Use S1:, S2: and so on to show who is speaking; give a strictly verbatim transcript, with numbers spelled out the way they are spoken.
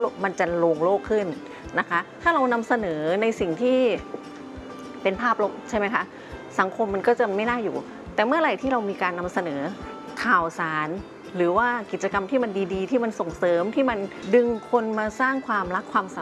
S1: มันจะโลงโลกขึ้นนะคะถ้าเรานำเสนอในสิ่งที่เป็นภาพลบใช่ไหมคะสังคมมันก็จะไม่น่าอยู่แต่เมื่อไหร่ที่เรามีการนำเสนอข่าวสารหรือว่ากิจกรรมที่มันดีๆที่มันส่งเสริมที่มันดึงคนมาสร้างความรักความ